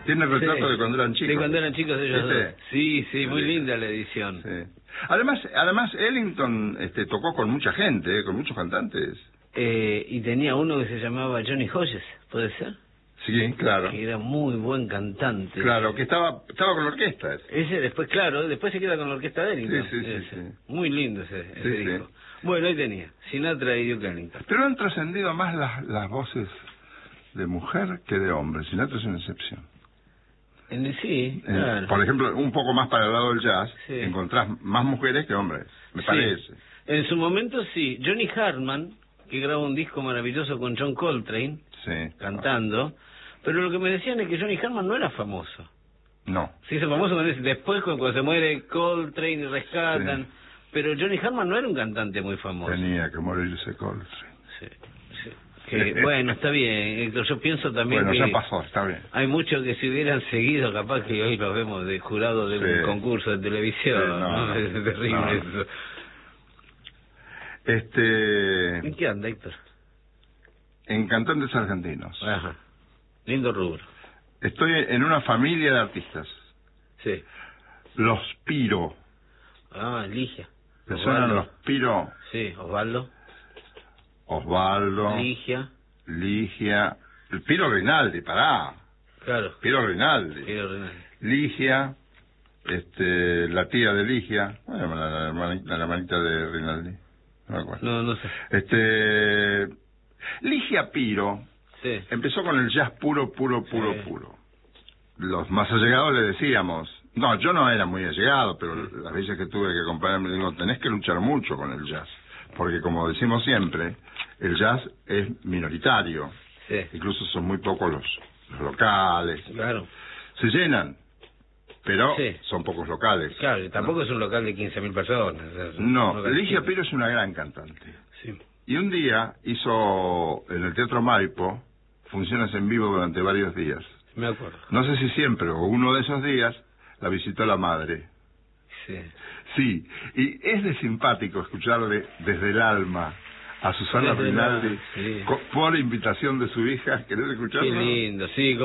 Tiene el retrato de cuando eran chicos. De cuando eran chicos ellos dos. Sí, muy linda la edición. Sí. Además Ellington tocó con mucha gente, con muchos cantantes. Y tenía uno que se llamaba Johnny Hodges, ¿puede ser? Sí, claro. Que era muy buen cantante. Claro, que estaba con la orquesta. Ese después, claro, después se queda con la orquesta de Ellington. Sí. Muy lindo ese disco. Bueno, ahí tenía, Sinatra y Duke Ellington. Pero han trascendido más las voces de mujer que de hombre. Sinatra es una excepción. Sí, claro. Por ejemplo, un poco más para el lado del jazz, encontrás más mujeres que hombres, me parece. En su momento sí. Johnny Hartman, que grabó un disco maravilloso con John Coltrane, cantando, pero lo que me decían es que Johnny Hartman no era famoso. No. Se hizo famoso después cuando se muere Coltrane y rescatan, pero Johnny Hartman no era un cantante muy famoso. Tenía que morirse Coltrane. Que, bueno, está bien, Héctor, yo pienso también que... Bueno, ya pasó, está bien. Hay muchos que si hubieran seguido, capaz que hoy los vemos de jurado de un concurso de televisión, ¿no? Es terrible eso. ¿En qué anda, Héctor? En cantantes argentinos. Ajá, lindo rubro. Estoy en una familia de artistas. Sí. Los Piro. Ligia. ¿Te suenan los Piro? Sí, Osvaldo. Ligia, el Piro Rinaldi, pará. Claro. Piro Rinaldi. Ligia, la tía de Ligia, bueno, la hermanita de Rinaldi. No me acuerdo. No sé. Ligia Piro empezó con el jazz puro. Los más allegados le decíamos, no, yo no era muy allegado, pero las veces que tuve que acompañarme, digo, tenés que luchar mucho con el jazz. Porque como decimos siempre, el jazz es minoritario. Incluso son muy pocos los locales. Claro. Se llenan, pero son pocos locales. Claro, y tampoco es un local de 15.000 personas. No, Ligia Piro es una gran cantante. Sí. Y un día hizo en el Teatro Maipo funciones en vivo durante varios días. Me acuerdo. No sé si siempre o uno de esos días la visitó la madre. Sí, y es de simpático escucharle desde el alma a Susana Rinaldi por invitación de su hija. ¿Querés escucharlo? Qué lindo, sí.